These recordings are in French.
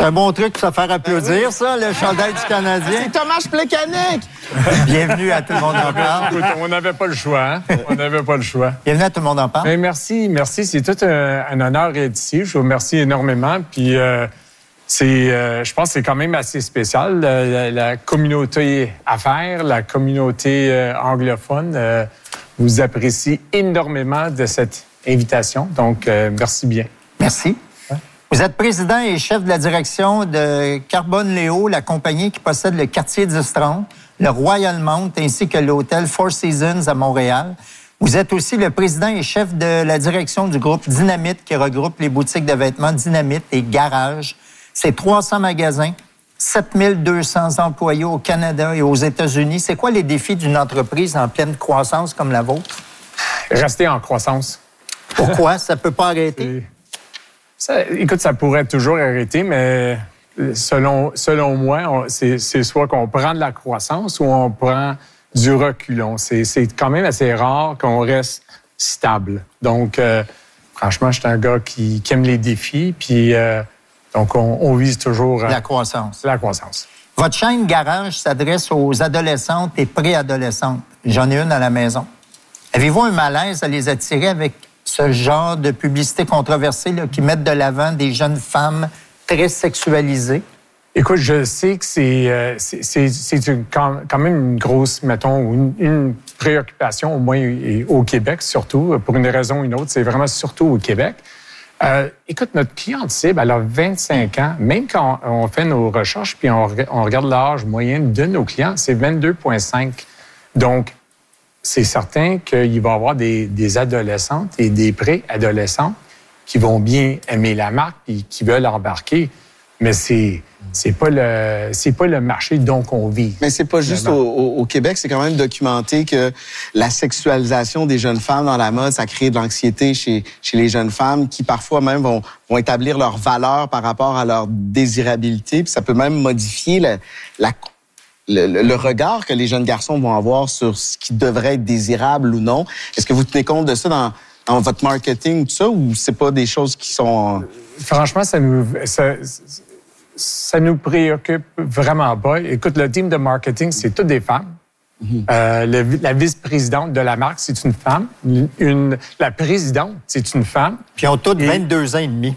C'est un bon truc pour se faire applaudir, ça, le chandail du Canadien. C'est Thomas Plekanec! Bienvenue à Tout le monde en parle. Écoute, on n'avait pas le choix, hein? On n'avait pas le choix. Bienvenue à Tout le monde en parle. Mais merci. C'est tout un honneur d'être ici. Je vous remercie énormément. Puis, je pense que c'est quand même assez spécial. La communauté affaires, la communauté anglophone vous apprécie énormément de cette invitation. Donc, merci bien. Merci. Vous êtes président et chef de la direction de Carbone Léo, la compagnie qui possède le quartier d'Istron, le Royal Mount ainsi que l'hôtel Four Seasons à Montréal. Vous êtes aussi le président et chef de la direction du groupe Dynamite qui regroupe les boutiques de vêtements Dynamite et Garage. C'est 300 magasins, 7200 employés au Canada et aux États-Unis. C'est quoi les défis d'une entreprise en pleine croissance comme la vôtre? Rester en croissance. Pourquoi? Ça ne peut pas arrêter? Écoute, ça pourrait toujours arrêter, mais selon moi, c'est soit qu'on prend de la croissance ou on prend du reculon. C'est quand même assez rare qu'on reste stable. Donc, franchement, je suis un gars qui aime les défis, puis donc on vise toujours la croissance. La croissance. Votre chaîne Garage s'adresse aux adolescentes et préadolescentes. J'en ai une à la maison. Avez-vous un malaise à les attirer avec ce genre de publicité controversée là, qui mettent de l'avant des jeunes femmes très sexualisées? Écoute, je sais que c'est quand même une grosse, mettons, une préoccupation, au moins au Québec surtout, pour une raison ou une autre. C'est vraiment surtout au Québec. Écoute, notre cliente cible, elle a 25 ans. Même quand on fait nos recherches puis on regarde l'âge moyen de nos clients, c'est 22,5. Donc, c'est certain qu'il va y avoir des adolescentes et des pré-adolescents qui vont bien aimer la marque et qui veulent embarquer. Mais c'est pas le marché dont on vit. Mais c'est pas juste au Québec, c'est quand même documenté que la sexualisation des jeunes femmes dans la mode, ça crée de l'anxiété chez les jeunes femmes qui parfois même vont établir leurs valeurs par rapport à leur désirabilité, puis ça peut même modifier le regard que les jeunes garçons vont avoir sur ce qui devrait être désirable ou non. Est-ce que vous tenez compte de ça dans votre marketing, tout ça, ou c'est pas des choses qui sont... Franchement, ça nous préoccupe vraiment pas. Écoute, le team de marketing, c'est toutes des femmes. La vice-présidente de la marque, c'est une femme. La présidente, c'est une femme. Puis ils ont toutes 22 ans et demi.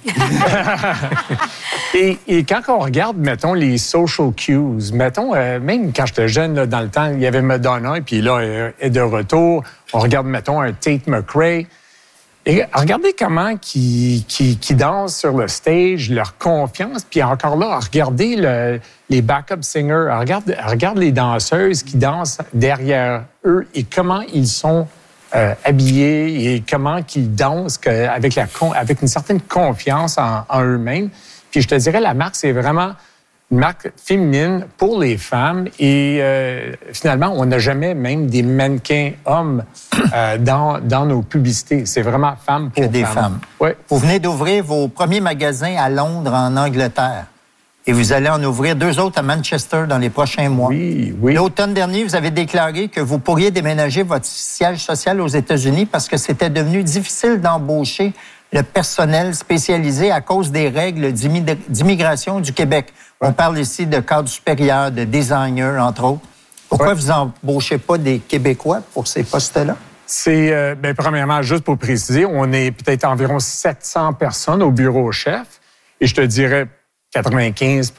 et quand on regarde, mettons, les social cues, mettons, même quand j'étais jeune, là, dans le temps, il y avait Madonna, et puis là, elle est de retour. On regarde, mettons, un Tate McRae. Et regardez comment ils dansent sur le stage, leur confiance. Puis encore là, regardez les backup singers. Regarde les danseuses qui dansent derrière eux et comment ils sont habillés et comment ils dansent avec une certaine confiance en eux-mêmes. Puis je te dirais, la marque, c'est vraiment une marque féminine pour les femmes et finalement, on n'a jamais même des mannequins hommes dans nos publicités. C'est vraiment femmes pour des femmes. Ouais. Vous venez d'ouvrir vos premiers magasins à Londres, en Angleterre. Et vous allez en ouvrir 2 autres à Manchester dans les prochains mois. Oui. L'automne dernier, vous avez déclaré que vous pourriez déménager votre siège social aux États-Unis parce que c'était devenu difficile d'embaucher le personnel spécialisé à cause des règles d'immigration du Québec. On parle ici de cadres supérieurs, de designers, entre autres. Pourquoi vous n'embauchez pas des Québécois pour ces postes-là? C'est, premièrement, juste pour préciser, on est peut-être environ 700 personnes au bureau chef. Et je te dirais 95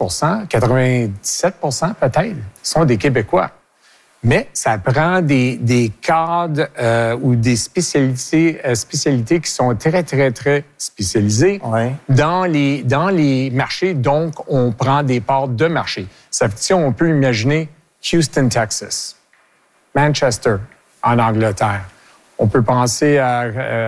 97 peut-être, sont des Québécois. Mais ça prend des cadres ou des spécialités qui sont très, très, très spécialisées dans les marchés. Donc, on prend des parts de marché. Ça veut dire, on peut imaginer Houston, Texas, Manchester, en Angleterre. On peut penser à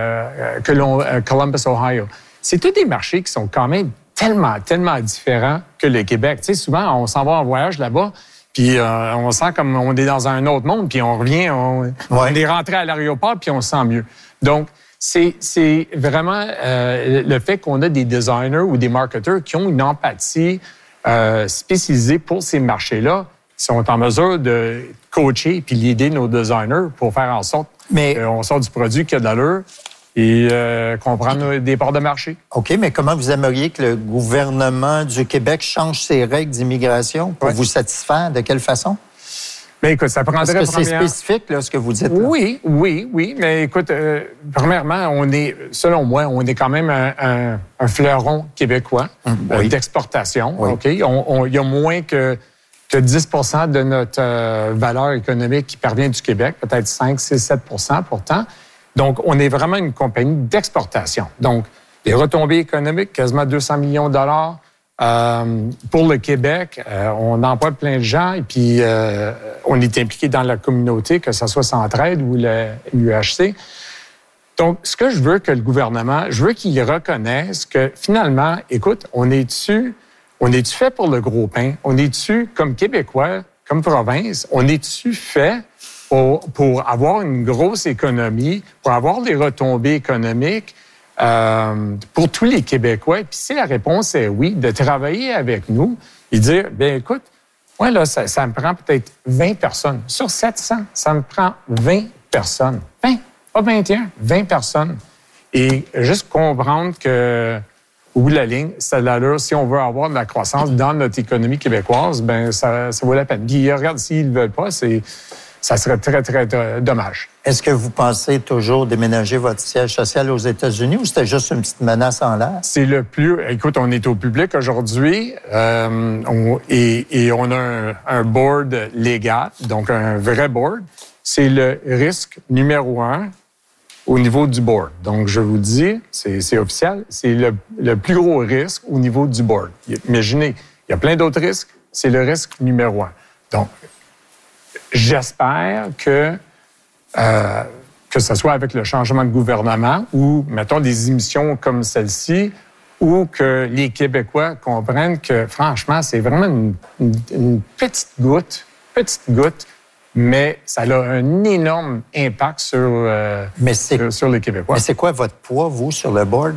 Columbus, Ohio. C'est tous des marchés qui sont quand même tellement, tellement différents que le Québec. Tu sais, souvent, on s'en va en voyage là-bas, puis on sent comme on est dans un autre monde, puis on revient, on est rentré à l'aéroport, puis on se sent mieux. Donc, c'est vraiment le fait qu'on a des designers ou des marketeurs qui ont une empathie spécialisée pour ces marchés-là, qui sont en mesure de coacher puis l'aider nos designers pour faire en sorte qu'on sorte du produit qui a de l'allure et comprendre des parts de marché. OK, mais comment vous aimeriez que le gouvernement du Québec change ses règles d'immigration pour vous satisfaire? De quelle façon? Bien, écoute, ça prendrait... Parce que c'est spécifique, là, ce que vous dites. Là. Oui. Mais écoute, premièrement, selon moi, on est quand même un fleuron québécois d'exportation. Oui. OK? Il y a moins que 10 de notre valeur économique qui parvient du Québec, peut-être 5, 6, 7 pourtant. Donc, on est vraiment une compagnie d'exportation. Donc, les retombées économiques, quasiment 200 millions de dollars. Pour le Québec, on emploie plein de gens et puis on est impliqué dans la communauté, que ce soit Centraide ou l'UHC. Donc, ce que je veux que le gouvernement, je veux qu'il reconnaisse que finalement, écoute, on est-tu fait pour le gros pain? On est-tu, comme Québécois, comme province, on est-tu fait pour avoir une grosse économie, pour avoir des retombées économiques pour tous les Québécois? Puis si la réponse est oui, de travailler avec nous et dire, bien écoute, moi là, ça me prend peut-être 20 personnes. Sur 700, ça me prend 20 personnes. 20, pas 21, 20 personnes. Et juste comprendre que au bout de la ligne, ça a l'allure, si on veut avoir de la croissance dans notre économie québécoise, ben ça vaut la peine. Puis regarde, s'ils ne veulent pas, ça serait très, très dommage. Est-ce que vous pensez toujours déménager votre siège social aux États-Unis ou c'était juste une petite menace en l'air? C'est le plus... Écoute, on est au public aujourd'hui et on a un board légal, donc un vrai board. C'est le risque numéro 1 au niveau du board. Donc, je vous dis, c'est officiel, c'est le plus gros risque au niveau du board. Imaginez, il y a plein d'autres risques, c'est le risque numéro 1. Donc, j'espère que ce soit avec le changement de gouvernement ou, mettons, des émissions comme celle-ci, ou que les Québécois comprennent que, franchement, c'est vraiment une petite goutte, mais ça a un énorme impact sur les Québécois. Mais c'est quoi votre poids, vous, sur le board?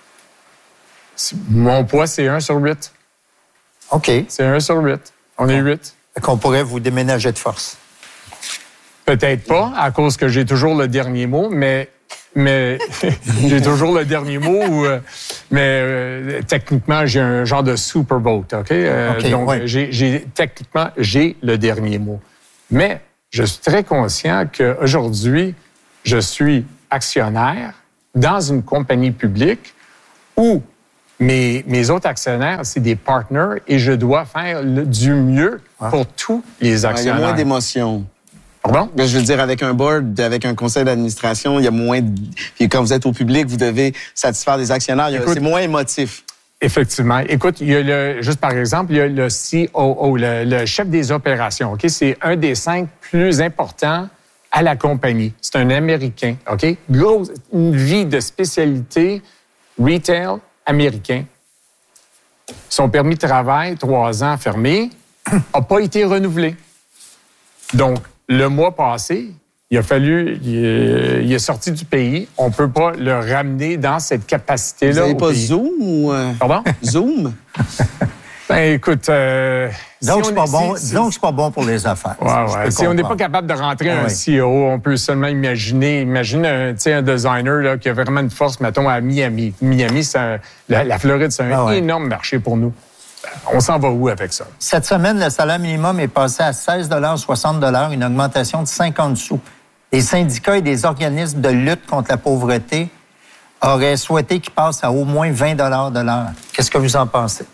Mon poids, c'est 1 sur 8. OK. C'est 1 sur 8. On est 8. Qu'on pourrait vous déménager de force. Peut-être pas, à cause que j'ai toujours le dernier mot, mais j'ai toujours le dernier mot. Mais techniquement, j'ai un genre de super vote, OK? Donc, techniquement, j'ai le dernier mot. Mais je suis très conscient qu'aujourd'hui, je suis actionnaire dans une compagnie publique où mes autres actionnaires, c'est des partners et je dois faire du mieux pour tous les actionnaires. Il y a moins d'émotions. Pardon? Je veux dire, avec un board, avec un conseil d'administration, il y a moins... Puis quand vous êtes au public, vous devez satisfaire des actionnaires. C'est moins émotif. Effectivement. Écoute, il y a juste par exemple, il y a le COO, le chef des opérations. OK? C'est un des 5 plus importants à la compagnie. C'est un Américain. OK? Une vie de spécialité retail américain. Son permis de travail, 3 ans fermé, n'a pas été renouvelé. Donc, le mois passé, il est sorti du pays. On ne peut pas le ramener dans cette capacité-là. Vous n'avez pas pays. Zoom ou... Pardon? Zoom? Ben, écoute... donc, c'est pas bon pour les affaires. Ouais. Si on n'est pas capable de rentrer un CEO, on peut seulement imaginer. Imagine un designer là, qui a vraiment une force, mettons, à Miami. Miami, la Floride, c'est un énorme marché pour nous. On s'en va où avec ça? Cette semaine, le salaire minimum est passé à 16,60 $, une augmentation de 50 sous. Les syndicats et des organismes de lutte contre la pauvreté auraient souhaité qu'il passe à au moins 20 $ de l'heure. Qu'est-ce que vous en pensez?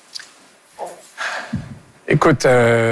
Écoute,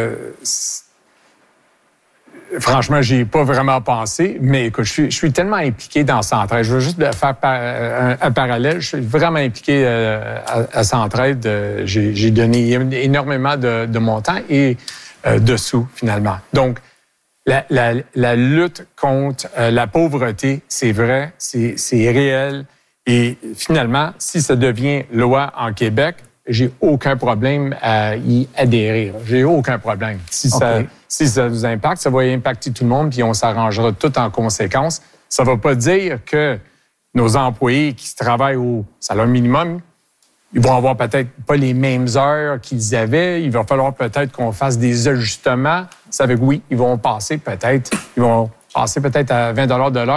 franchement, j'y ai pas vraiment pensé, mais écoute, je suis tellement impliqué dans Centraide. Je veux juste faire un parallèle. Je suis vraiment impliqué à Centraide. J'ai donné énormément de mon temps et de sous, finalement. Donc, la lutte contre la pauvreté, c'est vrai, c'est réel. Et finalement, si ça devient loi en Québec, j'ai aucun problème à y adhérer. J'ai aucun problème. Si ça nous impacte, ça va impacter tout le monde, puis on s'arrangera tout en conséquence. Ça ne va pas dire que nos employés qui travaillent au salaire minimum, ils vont avoir peut-être pas les mêmes heures qu'ils avaient. Il va falloir peut-être qu'on fasse des ajustements. Ça veut dire oui, ils vont passer peut-être à 20 $ de l'heure.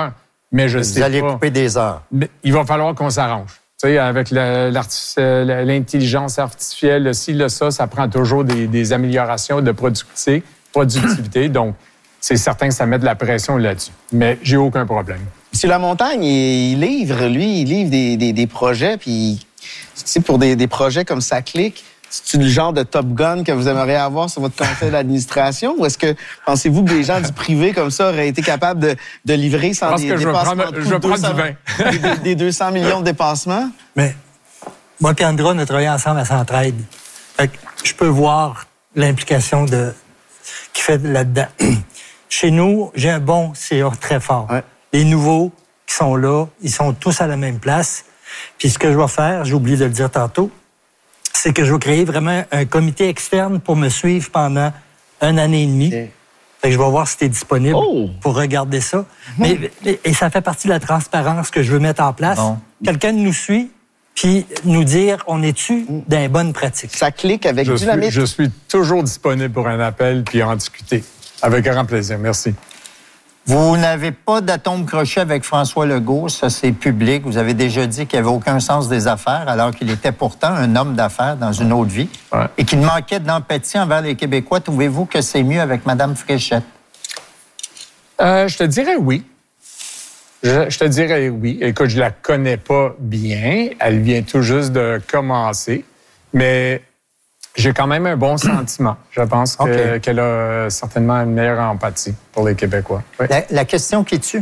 mais je sais pas. Vous allez couper des heures. Mais il va falloir qu'on s'arrange. Tu sais, avec l'intelligence artificielle, le ci, le ça prend toujours des améliorations de productivité. Donc, c'est certain que ça met de la pression là-dessus. Mais j'ai aucun problème. M. Lamontagne, il livre des projets, puis tu sais, pour des projets comme ça clique, c'est-tu le genre de Top Gun que vous aimeriez avoir sur votre conseil d'administration? Ou est-ce que pensez-vous que des gens du privé comme ça auraient été capables de livrer sans des dépassements de coûts, des 200 millions de dépassements? Mais moi et Andra, on a travaillé ensemble à Centraide. Fait que je peux voir l'implication qu'il fait là-dedans. Chez nous, j'ai un bon CA très fort. Ouais. Les nouveaux qui sont là, ils sont tous à la même place. Puis ce que je vais faire, j'ai oublié de le dire tantôt, c'est que je vais créer vraiment un comité externe pour me suivre pendant 1 année et demie. Okay. Fait que je vais voir si t'es disponible pour regarder ça. Et ça fait partie de la transparence que je veux mettre en place. Bon. Quelqu'un nous suit, puis nous dire, on est-tu dans les bonnes pratiques? Ça clique avec dynamite. Je suis toujours disponible pour un appel puis en discuter. Avec grand plaisir. Merci. Vous n'avez pas d'atome crochet avec François Legault, ça c'est public. Vous avez déjà dit qu'il n'y avait aucun sens des affaires, alors qu'il était pourtant un homme d'affaires dans une autre vie et qu'il manquait d'empathie envers les Québécois. Trouvez-vous que c'est mieux avec Mme Fréchette? Je te dirais oui. Je te dirais oui. Écoute, je la connais pas bien. Elle vient tout juste de commencer, mais j'ai quand même un bon sentiment. Je pense qu'elle a certainement une meilleure empathie pour les Québécois. Oui. La question qui tue.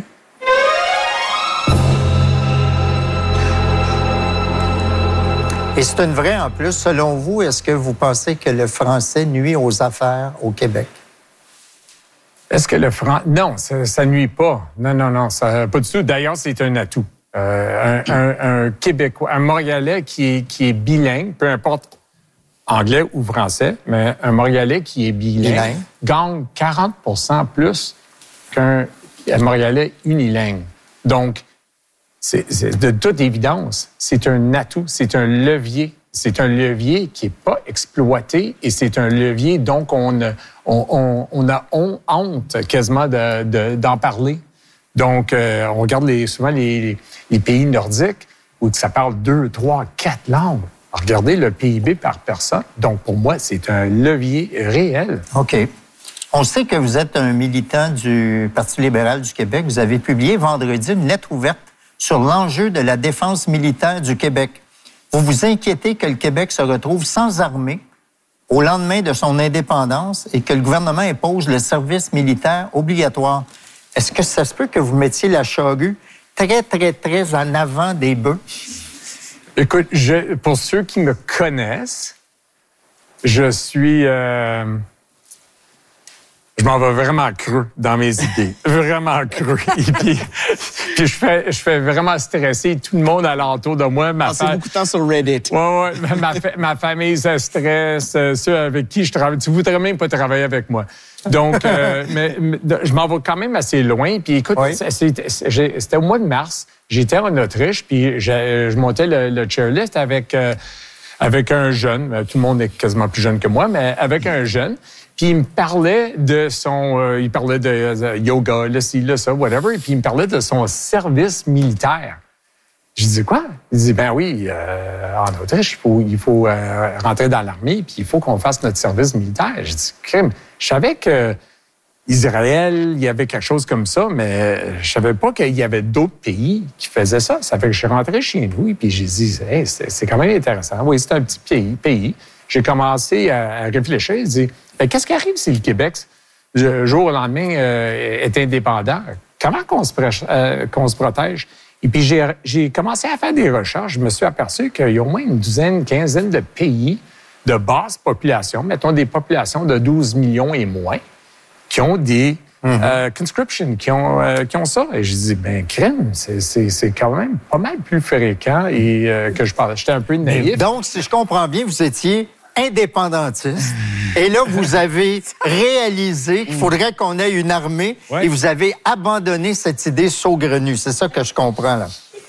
Et c'est une vraie en plus. Selon vous, est-ce que vous pensez que le français nuit aux affaires au Québec? Est-ce que le français... Non, ça nuit pas. Non, ça, pas du tout. D'ailleurs, c'est un atout. Un Québécois, un Montréalais qui est bilingue, peu importe anglais ou français, mais un Montréalais qui est bilingue gagne 40% plus qu'un Montréalais unilingue. Donc, c'est de toute évidence, c'est un atout, c'est un levier. C'est un levier qui n'est pas exploité et c'est un levier, donc on a honte quasiment d'en parler. Donc, on regarde souvent les pays nordiques où ça parle 2, 3, 4 langues. Regardez le PIB par personne. Donc, pour moi, c'est un levier réel. OK. On sait que vous êtes un militant du Parti libéral du Québec. Vous avez publié vendredi une lettre ouverte sur l'enjeu de la défense militaire du Québec. Vous vous inquiétez que le Québec se retrouve sans armée au lendemain de son indépendance et que le gouvernement impose le service militaire obligatoire. Est-ce que ça se peut que vous mettiez la charrue très, très, très en avant des bœufs? Écoute, pour ceux qui me connaissent, je suis... je m'en vais vraiment creux dans mes idées. Vraiment creux. Et puis je fais vraiment stresser tout le monde alentour de moi. C'est beaucoup de temps sur Reddit. Oui. Ma famille se stresse. Ceux avec qui je travaille. Tu voudrais même pas travailler avec moi. Donc, mais je m'en vais quand même assez loin. Puis écoute, c'était au mois de mars. J'étais en Autriche, puis je montais le chairlift avec un jeune. Tout le monde est quasiment plus jeune que moi, mais avec un jeune. Puis il me parlait de son... il parlait de yoga, là, ci, là, ça, whatever. Et puis il me parlait de son service militaire. Je dis quoi? Il dit, ben oui, en Autriche, il faut rentrer dans l'armée, puis il faut qu'on fasse notre service militaire. Je dis, crime. Je savais que Israël, il y avait quelque chose comme ça, mais je savais pas qu'il y avait d'autres pays qui faisaient ça. Ça fait que je suis rentré chez nous, et puis j'ai dit, hey, c'est quand même intéressant. Oui, c'est un petit pays. J'ai commencé à réfléchir. J'ai dit, ben, qu'est-ce qui arrive si le Québec, jour au lendemain, est indépendant? Comment qu'on se protège? Et puis, j'ai commencé à faire des recherches. Je me suis aperçu qu'il y a au moins une douzaine, quinzaine de pays de basse population, mettons des populations de 12 millions et moins, qui ont des conscription, qui ont ça. Et je dis, ben crème, c'est quand même pas mal plus fréquent et que je parlais. J'étais un peu naïf. Donc, si je comprends bien, vous étiez indépendantiste. Et là, vous avez réalisé qu'il faudrait qu'on ait une armée et vous avez abandonné cette idée saugrenue. C'est ça que je comprends, là.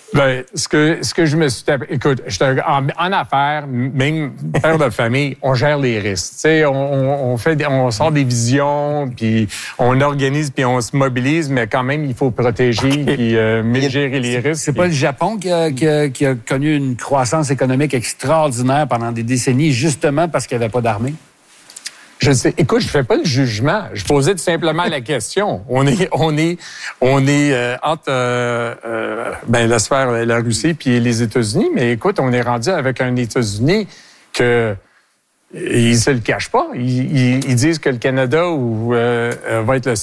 Bien, ce que je me suis... Écoute, en affaires, même père de famille, on gère les risques. Tu sais, on sort des visions, puis on organise, puis on se mobilise, mais quand même, il faut protéger puis gérer les risques. C'est pas le Japon qui a connu une croissance économique extraordinaire pendant des décennies, justement parce qu'il n'y avait pas d'armée? Je sais. Écoute, je fais pas le jugement. Je posais tout simplement la question. On est entre la sphère, la Russie puis les États-Unis, mais écoute, on est rendu avec un États-Unis que ils se le cachent pas. Ils disent que le Canada va être le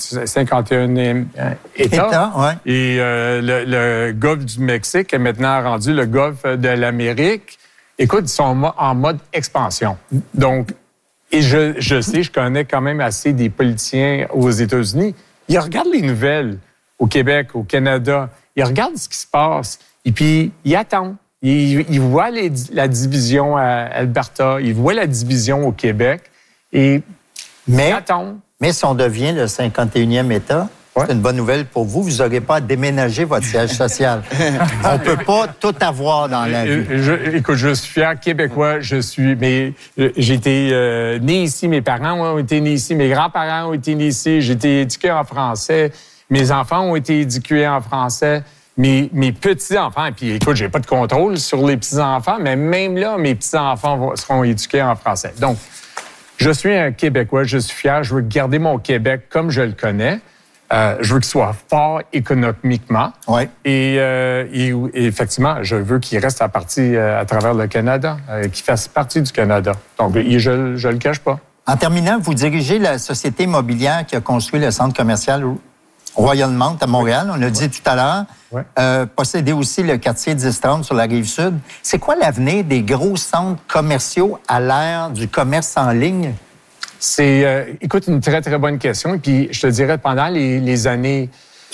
51e État. Ouais. Et le golfe du Mexique est maintenant rendu le golfe de l'Amérique. Écoute, ils sont en mode expansion. Donc, et je sais, je connais quand même assez des politiciens aux États-Unis. Ils regardent les nouvelles au Québec, au Canada. Ils regardent ce qui se passe. Et puis, ils attendent. Ils voient la division à Alberta. Ils voient la division au Québec. Et ils attendent. Mais si on devient le 51e État, c'est une bonne nouvelle pour vous. Vous n'aurez pas à déménager votre siège social. On ne peut pas tout avoir dans la vie. Écoute, je suis fier québécois. Mais j'ai été né ici. Mes parents ont été nés ici. Mes grands-parents ont été nés ici. J'ai été éduqué en français. Mes enfants ont été éduqués en français. Mes petits-enfants, puis écoute, j'ai pas de contrôle sur les petits-enfants, mais même là, mes petits-enfants seront éduqués en français. Donc, je suis un Québécois. Je suis fier. Je veux garder mon Québec comme je le connais. Je veux qu'il soit fort économiquement. Ouais. Et effectivement, je veux qu'il reste à travers le Canada, qu'il fasse partie du Canada. Donc, je le cache pas. En terminant, vous dirigez la société immobilière qui a construit le centre commercial Royalmount à Montréal. On l'a dit tout à l'heure. Ouais. Possédez aussi le quartier 1030 sur la Rive-Sud. C'est quoi l'avenir des gros centres commerciaux à l'ère du commerce en ligne? C'est, écoute, une très, très bonne question. Et puis, je te dirais, pendant les années,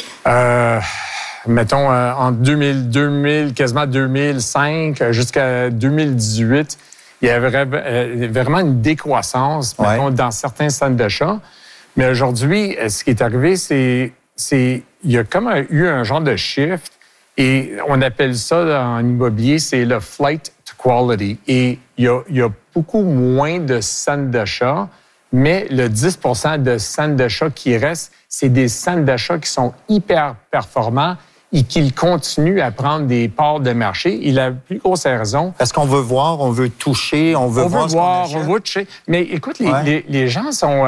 mettons, en 2000, quasiment 2005 jusqu'à 2018, il y avait vraiment une décroissance, mettons, dans certains centres d'achat. Mais aujourd'hui, ce qui est arrivé, c'est il y a comme eu un genre de shift et on appelle ça en immobilier, c'est le flight to quality. Et il y a beaucoup moins de centres d'achat, mais le 10 % de centres d'achat qui restent, c'est des centres d'achat qui sont hyper performants et qui continuent à prendre des parts de marché. Et la plus grosse raison... Parce qu'on veut voir, on veut toucher, on veut voir ce qu'on achète. On veut toucher. Mais écoute, les gens sont,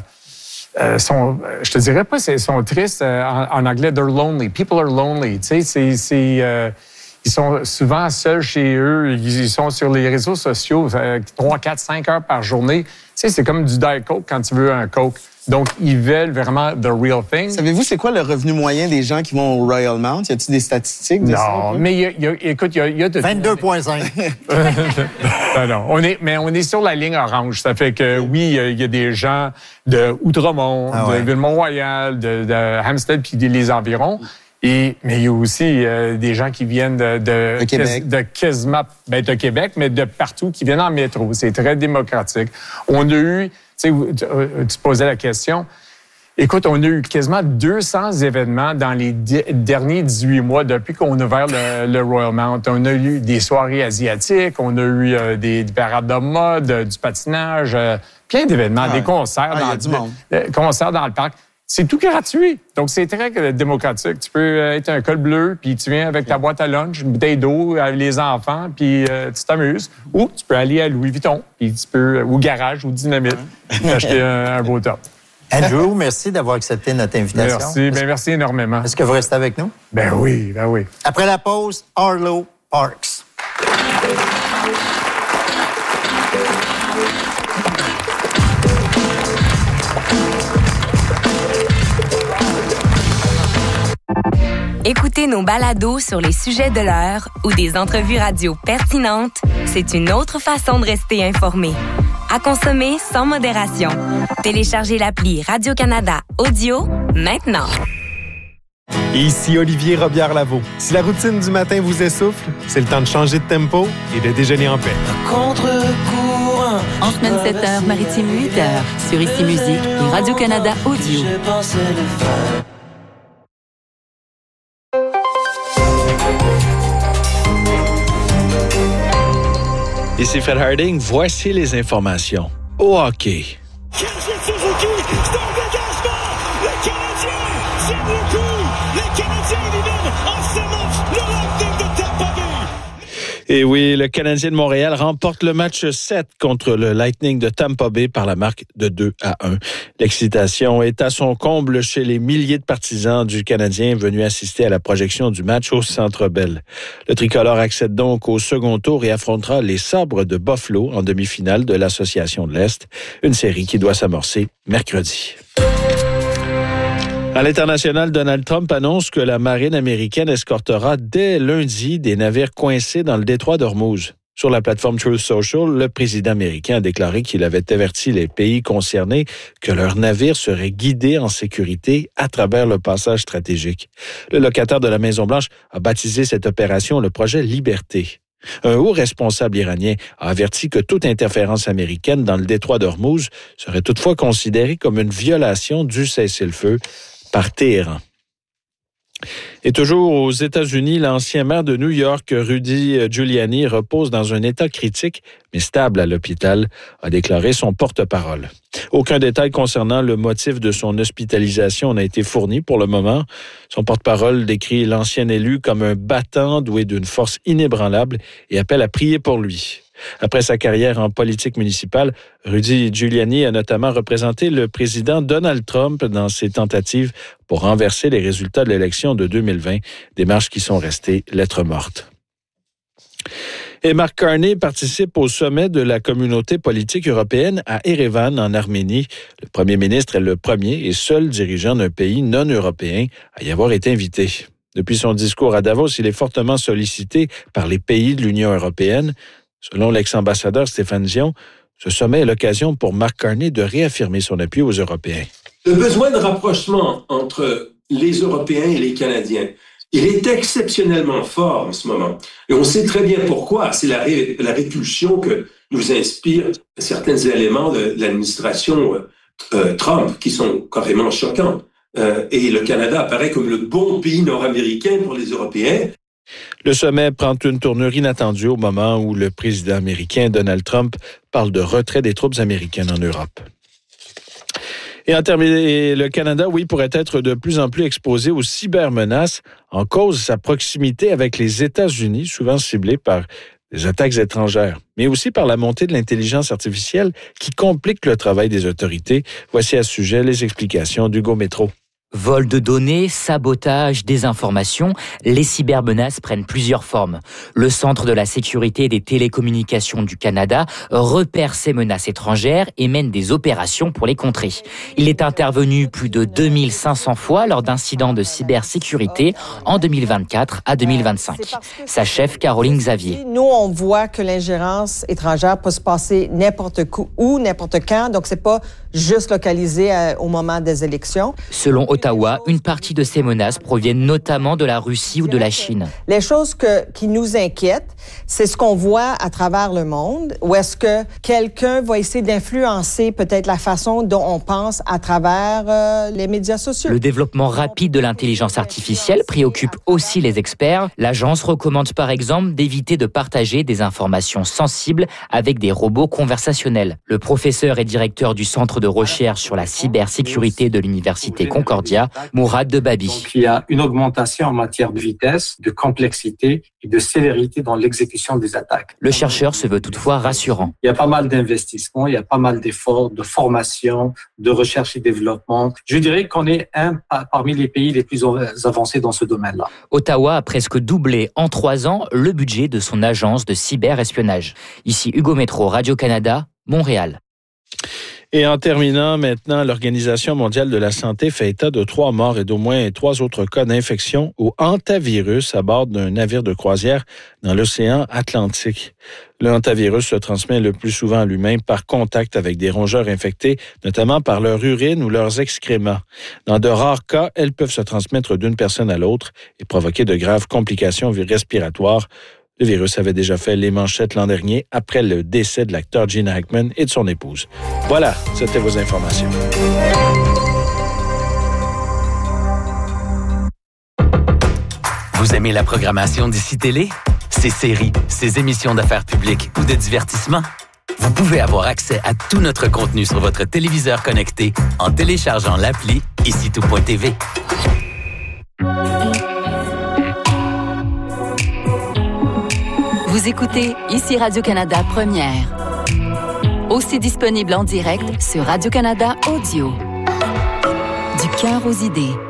je te dirais pas, sont tristes. En anglais, they're lonely. People are lonely. Tu sais, ils sont souvent seuls chez eux. Ils sont sur les réseaux sociaux 3, 4, 5 heures par journée. Tu sais, c'est comme du Diet Coke quand tu veux un Coke. Donc, ils veulent vraiment the real thing. Savez-vous, c'est quoi le revenu moyen des gens qui vont au Royalmount? Y a-t-il des statistiques de ça? Non, mais écoute, il y a de 22,5. non. On est sur la ligne orange. Ça fait que, oui, il y a des gens de Outremont, de Ville-Mont-Royal, de Hampstead, puis les environs. Mais il y a aussi des gens qui viennent de Québec. De quasiment, de Québec, mais de partout, qui viennent en métro. C'est très démocratique. On a eu, tu posais la question. Écoute, on a eu quasiment 200 événements dans les derniers 18 mois depuis qu'on a ouvert le Royalmount. On a eu des soirées asiatiques, on a eu des parades de mode, du patinage, plein d'événements, des concerts concerts dans le parc. C'est tout gratuit. Donc, c'est très démocratique. Tu peux être un col bleu, puis tu viens avec ta boîte à lunch, une bouteille d'eau avec les enfants, puis tu t'amuses. Ou tu peux aller à Louis Vuitton, puis tu peux, ou Garage, ou Dynamite, acheter un beau top. Andrew, merci d'avoir accepté notre invitation. Merci. Merci énormément. Est-ce que vous restez avec nous? Ben oui. Après la pause, Arlo Parks. Écouter nos balados sur les sujets de l'heure ou des entrevues radio pertinentes, c'est une autre façon de rester informé. À consommer sans modération. Téléchargez l'appli Radio-Canada Audio maintenant. Ici Olivier Robillard-Lavaux. Si la routine du matin vous essouffle, c'est le temps de changer de tempo et de déjeuner en paix. Contre-courant. En semaine 7h, Maritime 8h, sur Ici Musique et Radio-Canada Audio. Je pensais le faire. Ici Fred Harding, voici les informations. Au hockey. Et oui, le Canadien de Montréal remporte le match 7 contre le Lightning de Tampa Bay par la marque de 2-1. L'excitation est à son comble chez les milliers de partisans du Canadien venus assister à la projection du match au Centre Bell. Le tricolore accède donc au second tour et affrontera les Sabres de Buffalo en demi-finale de l'Association de l'Est, une série qui doit s'amorcer mercredi. À l'international, Donald Trump annonce que la marine américaine escortera dès lundi des navires coincés dans le détroit d'Ormuz. Sur la plateforme Truth Social, le président américain a déclaré qu'il avait averti les pays concernés que leurs navires seraient guidés en sécurité à travers le passage stratégique. Le locataire de la Maison-Blanche a baptisé cette opération le projet Liberté. Un haut responsable iranien a averti que toute interférence américaine dans le détroit d'Ormuz serait toutefois considérée comme une violation du cessez-le-feu par Téhéran. Et toujours aux États-Unis, l'ancien maire de New York, Rudy Giuliani, repose dans un état critique, mais stable à l'hôpital, a déclaré son porte-parole. Aucun détail concernant le motif de son hospitalisation n'a été fourni pour le moment. Son porte-parole décrit l'ancien élu comme un battant doué d'une force inébranlable et appelle à prier pour lui. Après sa carrière en politique municipale, Rudy Giuliani a notamment représenté le président Donald Trump dans ses tentatives pour renverser les résultats de l'élection de 2020, démarches qui sont restées lettres mortes. Et Mark Carney participe au sommet de la communauté politique européenne à Erevan, en Arménie. Le premier ministre est le premier et seul dirigeant d'un pays non européen à y avoir été invité. Depuis son discours à Davos, il est fortement sollicité par les pays de l'Union européenne. Selon l'ex-ambassadeur Stéphane Dion, ce sommet est l'occasion pour Mark Carney de réaffirmer son appui aux Européens. Le besoin de rapprochement entre les Européens et les Canadiens, il est exceptionnellement fort en ce moment. Et on sait très bien pourquoi. C'est la répulsion que nous inspirent certains éléments de l'administration Trump qui sont carrément choquants. Et le Canada apparaît comme le bon pays nord-américain pour les Européens. Le sommet prend une tournure inattendue au moment où le président américain Donald Trump parle de retrait des troupes américaines en Europe. Et en terminant, le Canada, pourrait être de plus en plus exposé aux cybermenaces en cause de sa proximité avec les États-Unis, souvent ciblés par des attaques étrangères, mais aussi par la montée de l'intelligence artificielle qui complique le travail des autorités. Voici à ce sujet les explications d'Hugo Métro. Vol de données, sabotage, désinformation, les cybermenaces prennent plusieurs formes. Le Centre de la sécurité et des télécommunications du Canada repère ces menaces étrangères et mène des opérations pour les contrer. Il est intervenu plus de 2500 fois lors d'incidents de cybersécurité en 2024 à 2025. Sa chef, Caroline Xavier. Nous, on voit que l'ingérence étrangère peut se passer n'importe où, n'importe quand, donc c'est pas juste localisé au moment des élections. Selon Ottawa, une partie de ces menaces proviennent notamment de la Russie ou de la Chine. Les choses qui nous inquiètent, c'est ce qu'on voit à travers le monde, où est-ce que quelqu'un va essayer d'influencer peut-être la façon dont on pense à travers les médias sociaux. Le développement rapide de l'intelligence artificielle préoccupe aussi les experts. L'agence recommande par exemple d'éviter de partager des informations sensibles avec des robots conversationnels. Le professeur et directeur du Centre de recherche sur la cybersécurité de l'Université Concordia, Mourad Debabi. Donc, il y a une augmentation en matière de vitesse, de complexité et de sévérité dans l'exécution des attaques. Le chercheur se veut toutefois rassurant. Il y a pas mal d'investissements, il y a pas mal d'efforts de formation, de recherche et développement. Je dirais qu'on est parmi les pays les plus avancés dans ce domaine-là. Ottawa a presque doublé en 3 ans le budget de son agence de cyberespionnage. Ici Hugo Métro, Radio-Canada, Montréal. Et en terminant maintenant, l'Organisation mondiale de la santé fait état de 3 morts et d'au moins 3 autres cas d'infection au hantavirus à bord d'un navire de croisière dans l'océan Atlantique. Le hantavirus se transmet le plus souvent à l'humain par contact avec des rongeurs infectés, notamment par leur urine ou leurs excréments. Dans de rares cas, elles peuvent se transmettre d'une personne à l'autre et provoquer de graves complications respiratoires. Le virus avait déjà fait les manchettes l'an dernier après le décès de l'acteur Gene Hackman et de son épouse. Voilà, c'était vos informations. Vous aimez la programmation d'ICI Télé? ses séries, ses émissions d'affaires publiques ou de divertissement. Vous pouvez avoir accès à tout notre contenu sur votre téléviseur connecté en téléchargeant l'appli ICITO.tv. Vous écoutez ici Radio-Canada Première. Aussi disponible en direct sur Radio-Canada Audio. Du cœur aux idées.